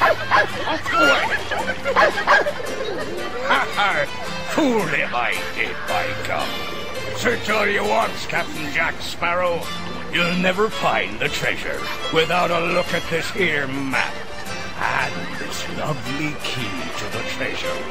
Ha ha! Fool if I did, by gum. Search all you want, Captain Jack Sparrow. You'll never find the treasure without a look at this here map and this lovely key to the treasure.